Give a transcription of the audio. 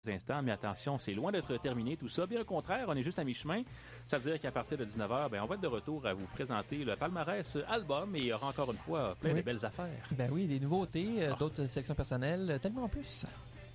instants, mais attention, c'est loin d'être terminé tout ça. Bien au contraire, on est juste à mi-chemin. C'est-à-dire qu'à partir de 19h, on va être de retour à vous présenter le palmarès album et il y aura encore une fois plein de belles affaires. Ben oui, des nouveautés, d'autres sections personnelles, tellement plus.